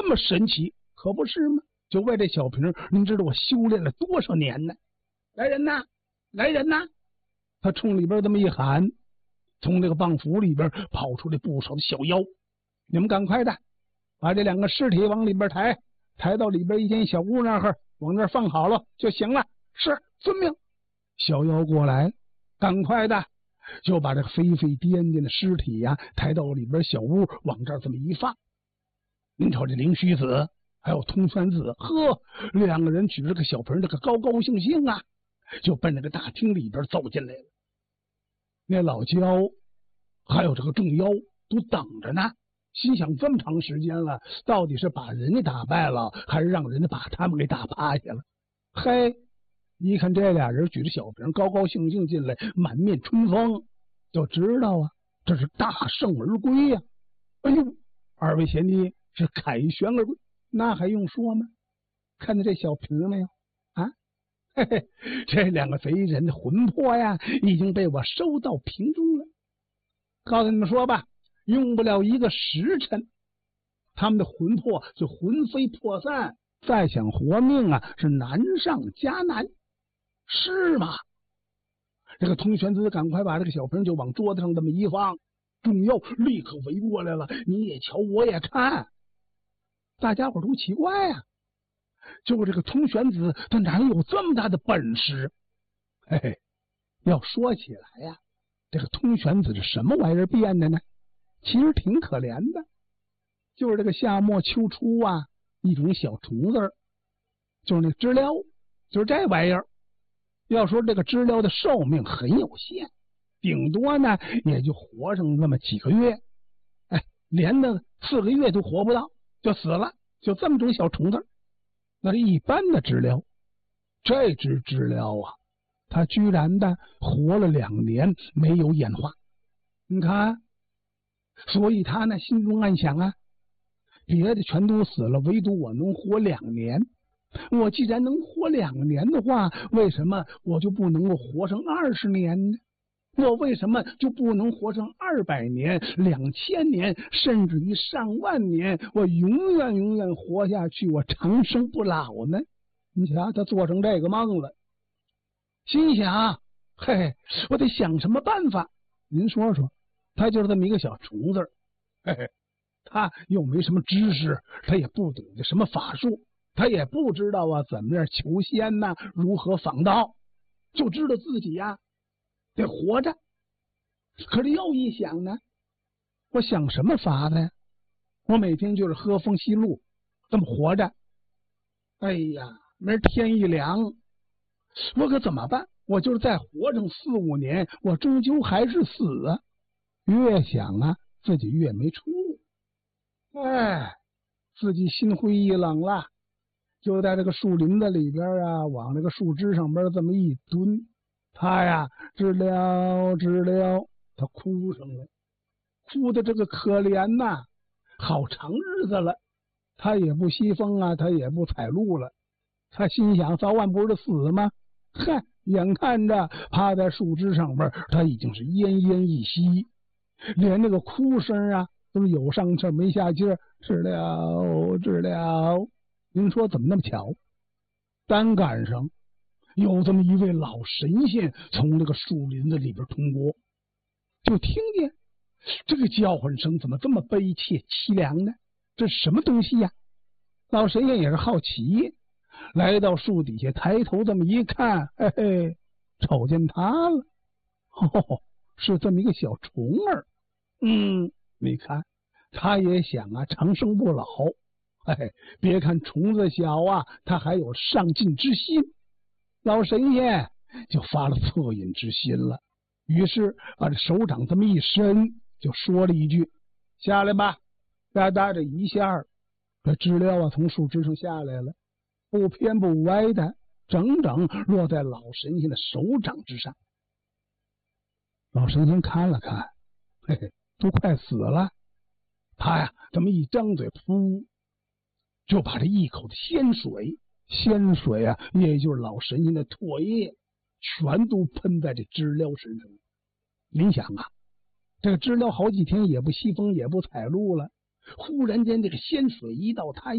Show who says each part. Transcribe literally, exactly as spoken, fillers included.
Speaker 1: 么神奇，可不是吗？就为这小瓶，您知道我修炼了多少年呢？来人呐，来人呐！他冲里边这么一喊，从这个棒府里边跑出来不少的小妖。你们赶快的，把这两个尸体往里边抬，抬到里边一间小屋那儿，往那儿放好了就行了。是，遵命。小妖过来，赶快的就把这个飞飞颠颠的尸体呀、啊、抬到里边小屋，往这儿这么一放。您瞅这灵虚子还有通玄子，呵，两个人举着个小盆，这个高高兴兴啊，就奔那个大厅里边走进来了。那老焦还有这个众妖都等着呢，心想这么长时间了，到底是把人家打败了，还是让人家把他们给打趴下了？嘿，一看这俩人举着小瓶，高高兴兴进来，满面春风，就知道啊，这是大胜而归呀、啊！哎呦，二位贤弟是凯旋而归，那还用说吗？看见这小瓶没有啊？嘿嘿，这两个贼人的魂魄呀，已经被我收到瓶中了。告诉你们说吧，用不了一个时辰，他们的魂魄就魂飞魄散，再想活命啊，是难上加难。是吗？这个通玄子赶快把这个小瓶就往桌子上这么一放，众妖立刻围过来了。你也瞧，我也看，大家伙都奇怪呀、啊，就这个通玄子他哪有这么大的本事？嘿嘿，要说起来呀、啊，这个通玄子是什么玩意儿变的呢？其实挺可怜的，就是这个夏末秋初啊，一种小虫子，就是那知了，就是这玩意儿。要说这个知了的寿命很有限，顶多呢也就活上那么几个月，哎，连那四个月都活不到就死了，就这么种小虫子。那是一般的知了，这只知了啊，它居然的活了两年没有演化。你看，所以他呢心中暗想啊，别的全都死了，唯独我能活两年。我既然能活两年的话，为什么我就不能够活上二十年呢？我为什么就不能活上二百年、两千年，甚至于上万年？我永远永远活下去，我长生不老呢？你瞧，他做成这个梦了，心想：嘿，我得想什么办法？您说说，他就是这么一个小虫子，嘿嘿，他又没什么知识，他也不懂得什么法术。他也不知道啊，怎么样求仙呐、啊，如何访道，就知道自己呀、啊、得活着。可是又一想呢，我想什么法呢？我每天就是喝风吸露，这么活着。哎呀，明儿天一凉，我可怎么办？我就是再活上四五年，我终究还是死啊！越想啊，自己越没出路。哎，自己心灰意冷了。就在这个树林子里边啊，往这个树枝上边这么一蹲，他呀知了知了，他哭上了，哭的这个可怜呐、啊，好长日子了，他也不吸风啊，他也不采露了，他心想早晚不是死吗？嗨，眼看着趴在树枝上边，他已经是奄奄一息，连那个哭声啊都是有上气没下气，知了知了。您说怎么那么巧？单赶上有这么一位老神仙从这个树林子里边通过，就听见这个叫唤声怎么这么悲切凄凉呢？这是什么东西呀？老神仙也是好奇，来到树底下，抬头这么一看，嘿嘿，瞅见他了。哦，是这么一个小虫儿。嗯，你看，他也想啊，长生不老。哎，别看虫子小啊，他还有上进之心。老神仙就发了恻隐之心了，于是把这手掌这么一伸，就说了一句：“下来吧。”哒哒这一下，这知了啊从树枝上下来了，不偏不歪的，整整落在老神仙的手掌之上。老神仙看了看，嘿嘿，都快死了。他呀，这么一张嘴，噗，就把这一口的仙水，仙水啊，也就是老神仙的唾液，全都喷在这知了身上。您想啊，这个知了好几天也不吸风，也不采露了，忽然间这个仙水一到他